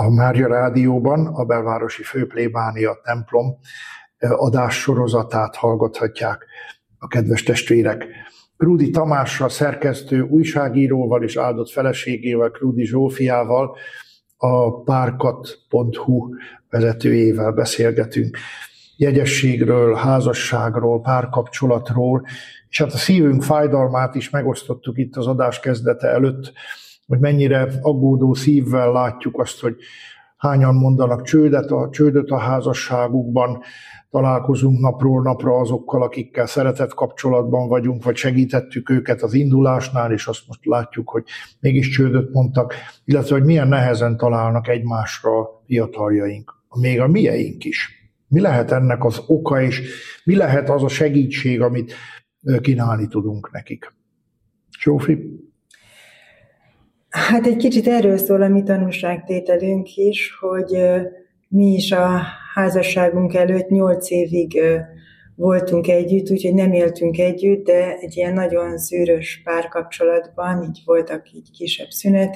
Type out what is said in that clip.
a Mária Rádióban a belvárosi főplébánia templom adássorozatát hallgathatják a kedves testvérek. Krúdy Tamással, szerkesztő újságíróval és áldott feleségével, Krúdy Zsófiával, a párkat.hu vezetőjével beszélgetünk. Jegyességről, házasságról, párkapcsolatról, és hát a szívünk fájdalmát is megosztottuk itt az adás kezdete előtt, hogy mennyire aggódó szívvel látjuk azt, hogy hányan mondanak csődöt a házasságukban, találkozunk napról napra azokkal, akikkel szeretett kapcsolatban vagyunk, vagy segítettük őket az indulásnál, és azt most látjuk, hogy mégis csődöt mondtak, illetve hogy milyen nehezen találnak egymásra a fiataljaink, még a mieink is. Mi lehet ennek az oka, és mi lehet az a segítség, amit kínálni tudunk nekik? Zsófi? Hát egy kicsit erről szól a mi tanúságtételünk is, hogy mi is a házasságunk előtt 8 évig voltunk együtt, úgyhogy nem éltünk együtt, de egy ilyen nagyon szűrös párkapcsolatban, így voltak így kisebb szünetek,